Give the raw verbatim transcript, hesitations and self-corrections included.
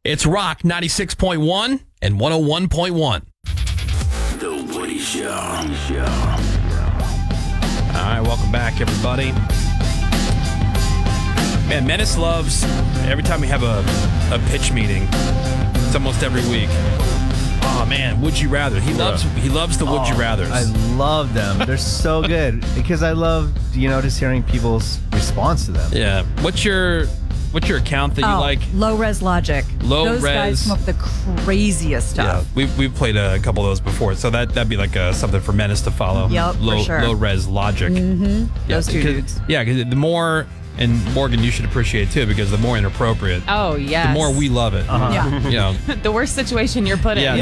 It's Rock ninety-six point one and one oh one point one. The Woody Show. Show. All right, welcome back, everybody. Man, Menace loves, every time we have a, a pitch meeting, it's almost every week. Oh, man, Would You Rather. He loves he loves the Would You Rathers. I love them. They're so good because I love, you know, just hearing people's response to them. Yeah. What's your what's your account that you Oh, like? Low Res Logic. Low Those res. guys come up with the craziest Yeah, stuff. we've, we've played a couple of those before, so that, that'd be like uh, something for Menace to follow. Yep, for low, sure. Low res logic. Mm-hmm. Yeah, Those two because- dudes. Yeah, because the more, and Morgan, you should appreciate it too, because the more inappropriate, Oh, yes. the more we love it. Yeah. You know, The worst situation you're put in. yeah,